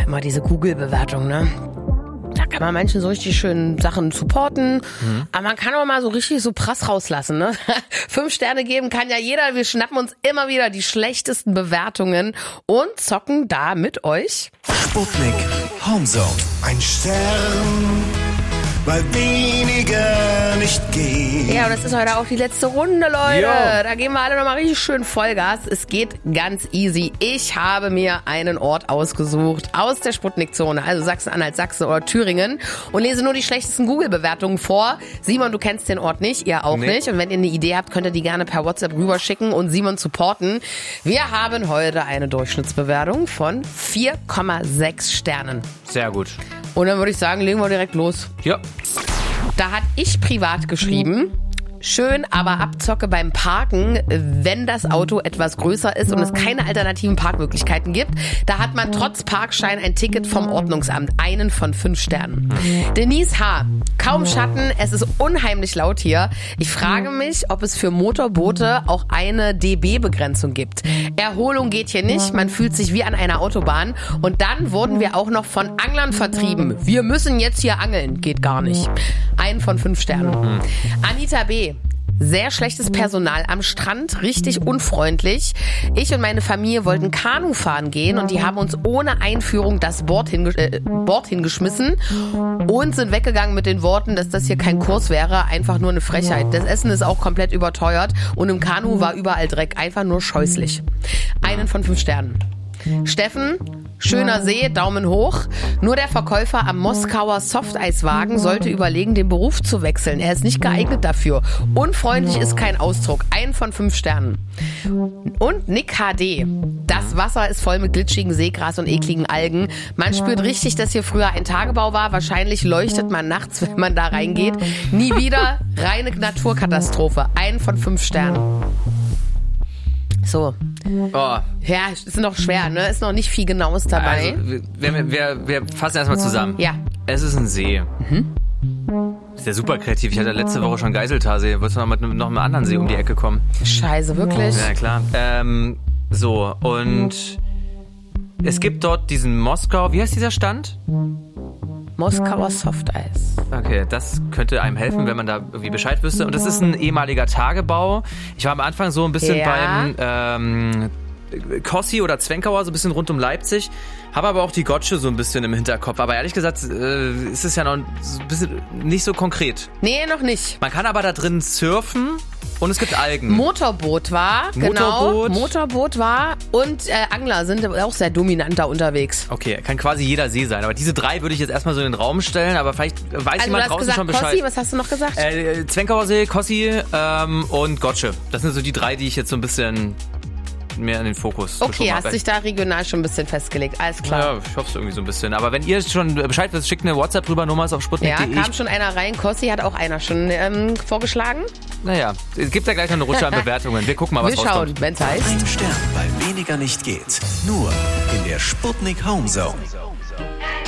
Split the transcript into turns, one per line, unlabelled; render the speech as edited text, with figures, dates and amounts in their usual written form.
immer diese Google-Bewertung, ne? Da kann man Menschen so richtig schön Sachen supporten, aber man kann auch mal so richtig so Prass rauslassen, ne? 5 Sterne geben kann ja jeder. Wir schnappen uns immer wieder die schlechtesten Bewertungen und zocken da mit euch.
Sputnik Homezone. Ein Stern, weil weniger nicht geht.
Ja, und das ist heute auch die letzte Runde, Leute.
Jo.
Da geben wir alle nochmal richtig schön Vollgas. Es geht ganz easy. Ich habe mir einen Ort ausgesucht aus der Sputnik-Zone, also Sachsen-Anhalt, Sachsen oder Thüringen, und lese nur die schlechtesten Google-Bewertungen vor. Simon, du kennst den Ort nicht, ihr auch nicht. Und wenn ihr eine Idee habt, könnt ihr die gerne per WhatsApp rüberschicken und Simon supporten. Wir haben heute eine Durchschnittsbewertung von 4,6 Sternen.
Sehr gut.
Und dann würde ich sagen, legen wir direkt los.
Ja.
Da hat ich privat geschrieben, schön, aber Abzocke beim Parken, wenn das Auto etwas größer ist und es keine alternativen Parkmöglichkeiten gibt. Da hat man trotz Parkschein ein Ticket vom Ordnungsamt, einen von 5 Sternen. Denise H., kaum Schatten, es ist unheimlich laut hier. Ich frage mich, ob es für Motorboote auch eine dB-Begrenzung gibt. Erholung geht hier nicht, man fühlt sich wie an einer Autobahn. Und dann wurden wir auch noch von Anglern vertrieben. Wir müssen jetzt hier angeln, geht gar nicht. Einen von 5 Sternen. Anita B., sehr schlechtes Personal am Strand, richtig unfreundlich. Ich und meine Familie wollten Kanu fahren gehen und die haben uns ohne Einführung das Board hingeschmissen und sind weggegangen mit den Worten, dass das hier kein Kurs wäre, einfach nur eine Frechheit. Das Essen ist auch komplett überteuert und im Kanu war überall Dreck, einfach nur scheußlich. Einen von 5 Sternen. Steffen, schöner See, Daumen hoch. Nur der Verkäufer am Moskauer Softeiswagen sollte überlegen, den Beruf zu wechseln. Er ist nicht geeignet dafür. Unfreundlich ist kein Ausdruck. Einen von 5 Sternen. Und Nick HD. Das Wasser ist voll mit glitschigem Seegras und ekligen Algen. Man spürt richtig, dass hier früher ein Tagebau war. Wahrscheinlich leuchtet man nachts, wenn man da reingeht. Nie wieder. Reine Naturkatastrophe. Einen von 5 Sternen. So.
Oh.
Ja, ist noch schwer, ne? Ist noch nicht viel Genaues dabei.
Also, wir fassen erstmal zusammen.
Ja.
Es ist ein See. Ist ja super kreativ. Ich hatte letzte Woche schon Geiseltarsee. Wolltest du noch mit einem anderen See um die Ecke kommen?
Scheiße, wirklich?
Ja, klar. So, und es gibt dort diesen Moskau, wie heißt dieser Stand?
Moskauer Softeis.
Okay, das könnte einem helfen, wenn man da irgendwie Bescheid wüsste. Und das ist ein ehemaliger Tagebau. Ich war am Anfang so ein bisschen beim Kossi oder Zwenkauer, so ein bisschen rund um Leipzig. Habe aber auch die Gotsche so ein bisschen im Hinterkopf. Aber ehrlich gesagt ist es ja noch so ein bisschen nicht so konkret.
Nee, noch nicht.
Man kann aber da drin surfen und es gibt Algen.
Motorboot war, genau. Motorboot war und Angler sind auch sehr dominant da unterwegs.
Okay, kann quasi jeder See sein. Aber diese 3 würde ich jetzt erstmal so in den Raum stellen. Aber vielleicht weiß jemand draußen
gesagt,
schon Bescheid.
Kossi, was hast du noch gesagt?
Zwenkauer See, Kossi und Gotsche. Das sind so die 3, die ich jetzt so ein bisschen mehr in den Fokus
Okay,
geschoben
hast dich da regional schon ein bisschen festgelegt. Alles klar.
Ja, ich hoffe es irgendwie so ein bisschen. Aber wenn ihr schon Bescheid wisst, schickt eine WhatsApp rüber, Nummer ist auf sputnik.de.
Ja, kam schon einer rein. Kossi hat auch einer schon vorgeschlagen.
Naja, es gibt ja gleich noch eine Rutsche an Bewertungen. Wir gucken mal, was rauskommt.
Wir schauen, wenn's heißt.
Ein Stern, weil weniger nicht geht. Nur in der Sputnik Homezone.